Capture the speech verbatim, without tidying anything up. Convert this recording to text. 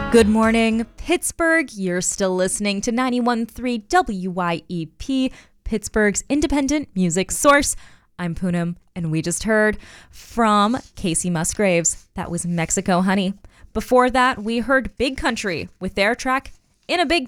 Good morning, Pittsburgh. You're still listening to ninety-one point three W Y E P, Pittsburgh's independent music source. I'm Poonam, and we just heard from Casey Musgraves. That was Mexico Honey. Before that, we heard Big Country with their track In a Big